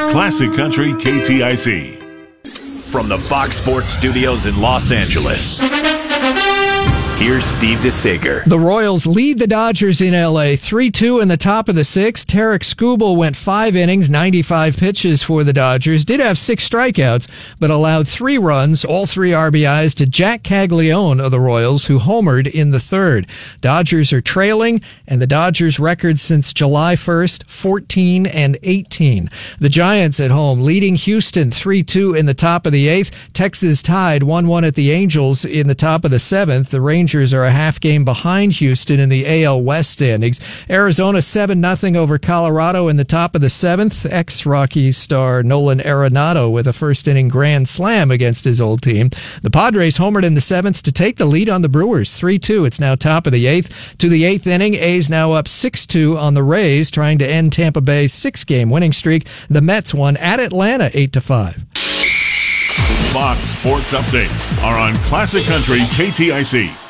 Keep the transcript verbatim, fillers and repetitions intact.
Classic Country K T I C. From the Fox Sports Studios in Los Angeles, here's Steve DeSager. The Royals lead the Dodgers in L A three two in the top of the sixth. Tarek Skubal went five innings, ninety-five pitches for the Dodgers. Did have six strikeouts, but allowed three runs, all three R B Is, to Jack Caglione of the Royals, who homered in the third. Dodgers are trailing, and the Dodgers' record since July first, fourteen and eighteen. The Giants at home leading Houston three two in the top of the eighth. Texas tied one one at the Angels in the top of the seventh. The Rangers are a half game behind Houston in the A L West standings. Arizona seven nothing over Colorado in the top of the seventh. Ex-Rockies star Nolan Arenado with a first-inning grand slam against his old team. The Padres homered in the seventh to take the lead on the Brewers three two. It's now top of the eighth. To the eighth inning, A's now up six two on the Rays, trying to end Tampa Bay's six-game winning streak. The Mets won at Atlanta eight to five. Fox Sports Updates are on Classic Country K T I C.